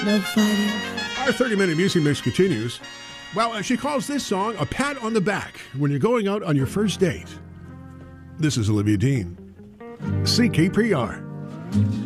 No fighting. Our 30-minute music mix continues. Well, she calls this song a pat on the back when you're going out on your first date. This is Olivia Dean. CKPR.